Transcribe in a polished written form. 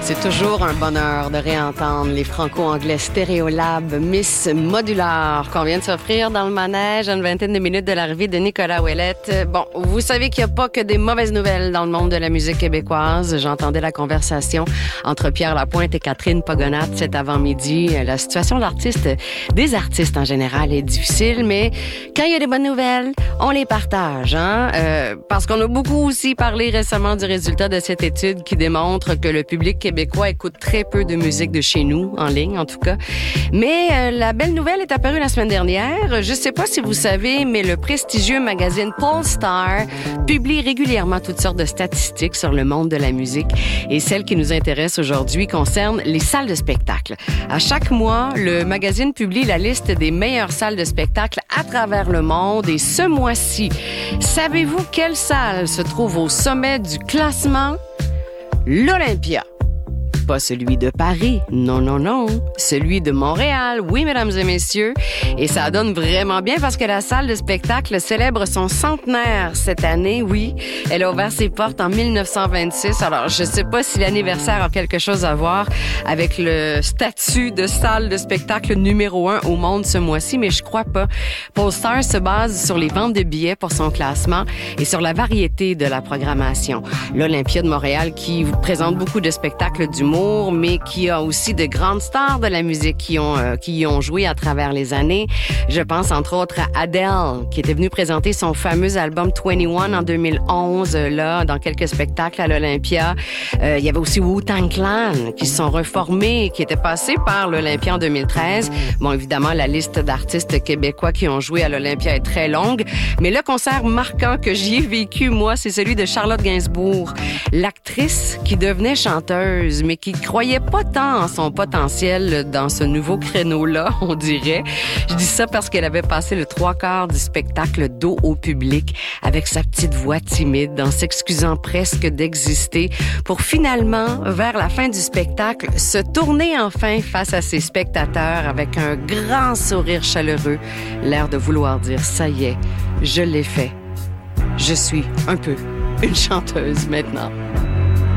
C'est toujours un bonheur de réentendre les franco-anglais Stéréolab Miss Modular qu'on vient de s'offrir dans le manège à une vingtaine de minutes de l'arrivée de Nicolas Ouellette. Bon, vous savez qu'il n'y a pas que des mauvaises nouvelles dans le monde de la musique québécoise. J'entendais la conversation entre Pierre Lapointe et Catherine Pogonat cet avant-midi. La situation des artistes en général est difficile, mais quand il y a des bonnes nouvelles, on les partage, hein? Parce qu'on a beaucoup aussi parlé récemment du résultat de cette étude qui démontre que le public québécois écoute très peu de musique de chez nous, en ligne en tout cas. Mais la belle nouvelle est apparue la semaine dernière. Je sais pas si vous savez, mais le prestigieux magazine Pollstar publie régulièrement toutes sortes de statistiques sur le monde de la musique. Et celle qui nous intéresse aujourd'hui concerne les salles de spectacle. À chaque mois, le magazine publie la liste des meilleures salles de spectacle à travers le monde. Et ce mois-ci, savez-vous quelle salle se trouve au sommet du classement? L'Olympia. Pas celui de Paris, non, non, non. Celui de Montréal, oui, mesdames et messieurs. Et ça donne vraiment bien parce que la salle de spectacle célèbre son centenaire cette année, oui. Elle a ouvert ses portes en 1926. Alors, je sais pas si l'anniversaire a quelque chose à voir avec le statut de salle de spectacle numéro 1 au monde ce mois-ci, mais je crois pas. Pollstar se base sur les ventes de billets pour son classement et sur la variété de la programmation. L'Olympia de Montréal qui vous présente beaucoup de spectacles d'humour, mais qui a aussi de grandes stars de la musique qui y ont joué à travers les années. Je pense entre autres à Adele, qui était venue présenter son fameux album 21 en 2011, là, dans quelques spectacles à l'Olympia. Il y avait aussi Wu-Tang Clan, qui se sont reformés, qui étaient passés par l'Olympia en 2013. Bon, évidemment, la liste d'artistes québécois qui ont joué à l'Olympia est très longue, mais le concert marquant que j'y ai vécu, moi, c'est celui de Charlotte Gainsbourg, l'actrice qui devenait chanteuse, mais qui croyait pas tant en son potentiel dans ce nouveau créneau-là, on dirait. Je dis ça parce qu'elle avait passé le 3/4 du spectacle dos au public avec sa petite voix timide, en s'excusant presque d'exister, pour finalement, vers la fin du spectacle, se tourner enfin face à ses spectateurs avec un grand sourire chaleureux, l'air de vouloir dire « ça y est, je l'ai fait. Je suis un peu une chanteuse maintenant ».